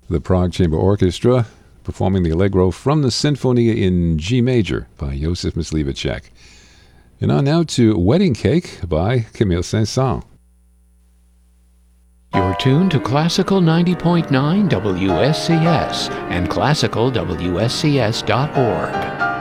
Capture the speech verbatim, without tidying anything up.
The Prague Chamber Orchestra performing the Allegro from the Sinfonia in G major by Joseph Myslivacek. And on now to Wedding Cake by Camille Saint-Saëns. You're tuned to Classical ninety point nine W S C S and classical W S C S dot org.